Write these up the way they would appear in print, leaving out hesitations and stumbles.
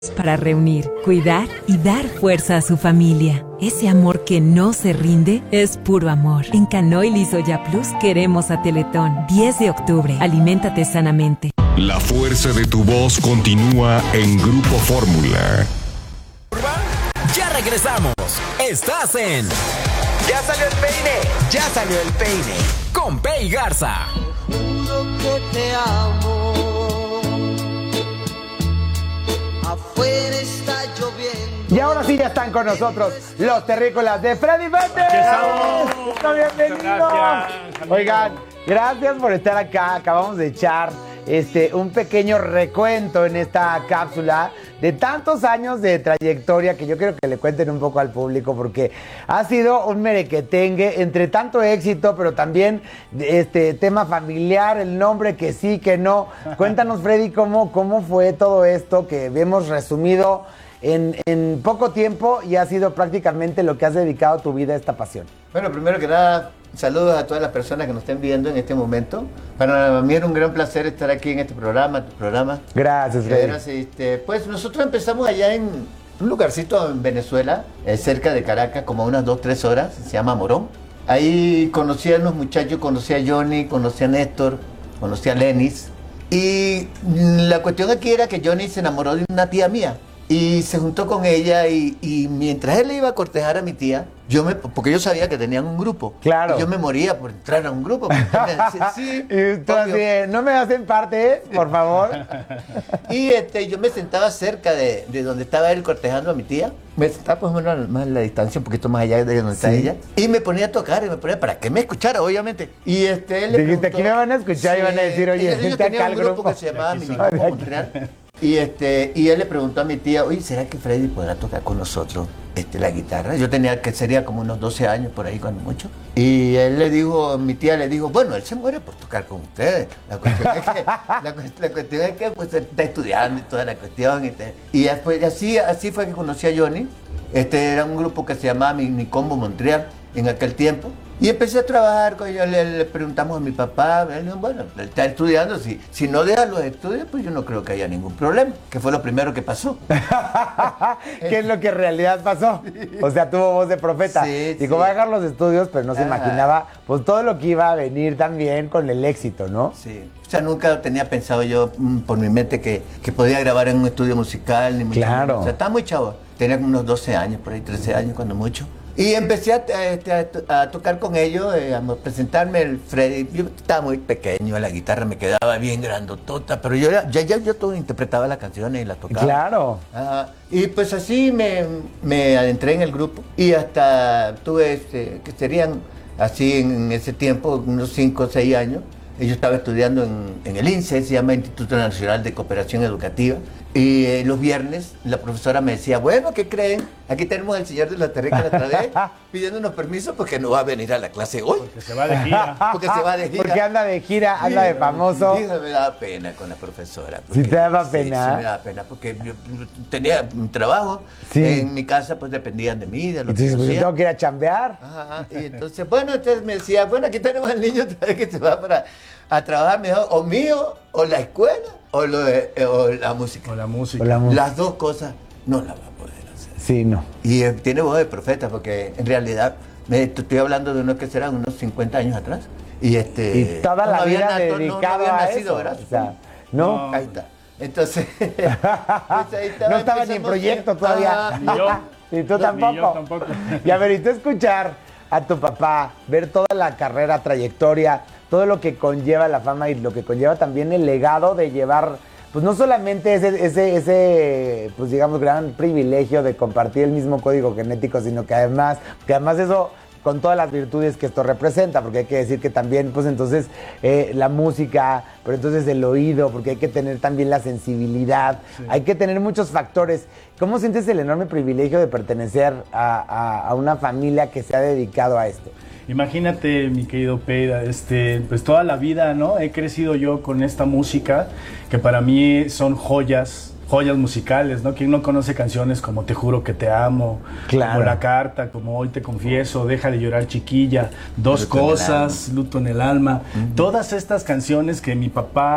Para reunir, cuidar y dar fuerza a su familia. Ese amor que no se rinde es puro amor. En Canoil y Soya Plus queremos a Teletón. 10 de octubre. Aliméntate sanamente. La fuerza de tu voz continúa en Grupo Fórmula. Ya regresamos. Estás en Ya salió el peine. Ya salió el peine. Con Pei Garza. Juro que te amo. Afuera está lloviendo. Y ahora sí ya están con nosotros los terrícolas de Freddy Méndez. ¡Bienvenidos! Oigan, gracias por estar acá. Acabamos de echar un pequeño recuento en esta cápsula de tantos años de trayectoria que yo quiero que le cuenten un poco al público, porque ha sido un merequetengue entre tanto éxito, pero también tema familiar, el nombre que sí, que no. Cuéntanos, Freddy, cómo fue todo esto que hemos resumido en poco tiempo y ha sido prácticamente lo que has dedicado tu vida a esta pasión. Bueno, primero que nada, saludos a todas las personas que nos estén viendo en este momento. Para mí era un gran placer estar aquí en este programa, tu programa. Gracias, Freddy. Pues nosotros empezamos allá en un lugarcito en Venezuela, cerca de Caracas, como a unas 2-3 horas, se llama Morón. Ahí conocí a unos muchachos, conocí a Johnny, conocí a Néstor, conocí a Lenis. Y la cuestión aquí era que Johnny se enamoró de una tía mía. Y se juntó con ella y mientras él le iba a cortejar a mi tía, porque yo sabía que tenían un grupo. Claro. Y yo me moría por entrar a un grupo. Sí, y tú así, no me hacen parte, por favor. Y yo me sentaba cerca de donde estaba él cortejando a mi tía. Me sentaba pues más a la distancia, un poquito más allá de donde está ella. Y me ponía a tocar, para que me escuchara, obviamente. Y él le dijiste, aquí me van a escuchar y van a decir, oye, gente acá al grupo que se llamaba Minicombo Montreal. Y él le preguntó a mi tía, oye, ¿será que Freddy podrá tocar con nosotros la guitarra? Yo tenía que sería como unos 12 años por ahí, cuando mucho. Y mi tía le dijo, bueno, él se muere por tocar con ustedes. La cuestión es que pues, está estudiando y toda la cuestión. Y después, así fue que conocí a Johnny. Era un grupo que se llamaba Minicombo Montreal en aquel tiempo. Y empecé a trabajar con ellos, le preguntamos a mi papá, él dijo, bueno, él está estudiando, si no deja los estudios, pues yo no creo que haya ningún problema, que fue lo primero que pasó. ¿Qué es lo que en realidad pasó? O sea, tuvo voz de profeta. Sí, dijo, va a dejar los estudios, pero no se imaginaba pues todo lo que iba a venir también con el éxito, ¿no? Sí, o sea, nunca tenía pensado yo por mi mente que podía grabar en un estudio musical, ni mucho Claro. menos. O sea, estaba muy chavo, tenía como unos 12 años, por ahí 13 años, cuando mucho. Y empecé a tocar con ellos, a presentarme el Freddy. Yo estaba muy pequeño, la guitarra me quedaba bien grandotota, pero yo todo interpretaba las canciones y las tocaba. Claro. Y pues así me adentré en el grupo y hasta tuve, que serían así en ese tiempo, unos 5 o 6 años. Yo estaba estudiando en el INSE, se llama Instituto Nacional de Cooperación Educativa. Y los viernes la profesora me decía, bueno, ¿qué creen? Aquí tenemos al señor de la terrícola otra vez pidiéndonos permiso porque no va a venir a la clase hoy. Porque se va de gira. Porque anda de gira, anda de famoso. Sí, me daba pena con la profesora. ¿Sí te daba pena? Sí, me daba pena porque yo tenía un trabajo. Sí. En mi casa pues dependían de mí, de lo que Entonces, yo pues yo hacía. tengo que ir a chambear. Ajá, y entonces, entonces me decía, bueno, aquí tenemos al niño otra vez que se va a trabajar mejor, o mío, o la escuela, o la música. O la música. Las dos cosas no las va a poder hacer. Sí, no. Y tiene voz de profeta, porque en realidad, estoy hablando de unos que serán unos 50 años atrás. Y toda la vida dedicado había a nacido, eso. ¿verdad? O sea, no. Ahí está. Entonces, No estaba ni en proyecto todavía. Ni yo. Y tú Ni tampoco. yo tampoco. Y a ver, y tú escuchar a tu papá, ver toda la carrera, trayectoria, todo lo que conlleva la fama y lo que conlleva también el legado de llevar, pues no solamente ese pues digamos, gran privilegio de compartir el mismo código genético, sino que además eso, con todas las virtudes que esto representa, porque hay que decir que también, pues entonces, la música, pero entonces el oído, porque hay que tener también la sensibilidad, sí. Hay que tener muchos factores. ¿Cómo sientes el enorme privilegio de pertenecer a una familia que se ha dedicado a esto? Imagínate, mi querido Peida, pues toda la vida, ¿no? He crecido yo con esta música, que para mí son joyas musicales, ¿no? ¿Quién no conoce canciones como Te juro que te amo? Claro. Como La carta, como Hoy te confieso, Deja de llorar chiquilla, Dos cosas, Luto en el alma. Todas estas canciones que mi papá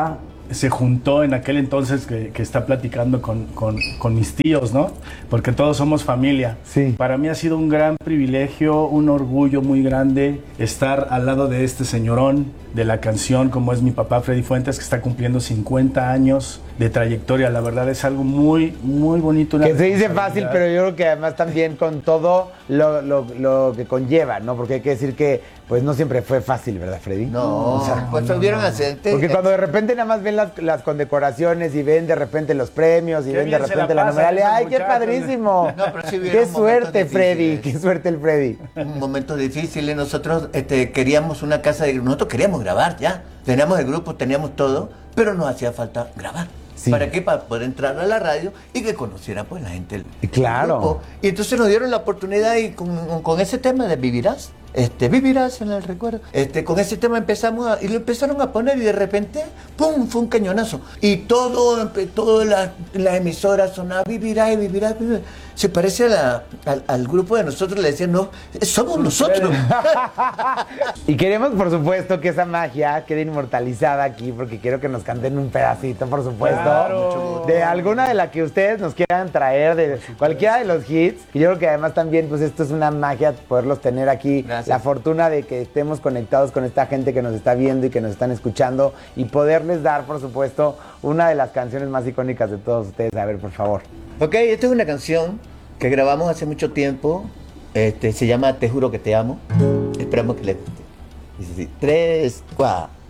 se juntó en aquel entonces que está platicando con mis tíos, ¿no? Porque todos somos familia. Sí. Para mí ha sido un gran privilegio, un orgullo muy grande estar al lado de este señorón de la canción, como es mi papá Freddy Fuentes, que está cumpliendo 50 años de trayectoria. La verdad es algo muy, muy bonito. Que se dice fácil, pero yo creo que además también con todo lo que conlleva, ¿no? Porque hay que decir que pues no siempre fue fácil, ¿verdad, Freddy? No, pues tuvieron accidentes. Porque cuando de repente nada más ven las condecoraciones y ven de repente los premios y Qué ven de bien se repente la la pasan numeralía, ¡ay, esos qué muchachos! padrísimo! No, pero sí ¡Qué hubieron suerte, momentos Freddy! difíciles. ¡Qué suerte el Freddy! Un momento difícil. Nosotros queríamos una casa de... Nosotros queríamos grabar ya. Teníamos el grupo, teníamos todo, pero nos hacía falta grabar. Sí. ¿Para qué? Para poder entrar a la radio y que conociera pues la gente el Claro. grupo. Y entonces nos dieron la oportunidad y con ese tema de Vivirás, Vivirás en el recuerdo, con ese tema y lo empezaron a poner y de repente, ¡pum!, fue un cañonazo. Y todas las emisoras sonaban Vivirás y Vivirás, Vivirás. Se parece al grupo de nosotros, le decían, no, somos nosotros. Y queremos, por supuesto, que esa magia quede inmortalizada aquí, porque quiero que nos canten un pedacito, por supuesto, Claro. de alguna de las que ustedes nos quieran traer, de cualquiera de los hits. Y yo creo que además también, pues esto es una magia poderlos tener aquí. Gracias. La fortuna de que estemos conectados con esta gente que nos está viendo y que nos están escuchando y poderles dar, por supuesto, una de las canciones más icónicas de todos ustedes. A ver, por favor. Ok, esta es una canción que grabamos hace mucho tiempo. Se llama Te juro que te amo. Esperamos que les guste. Dice así, 3, 4.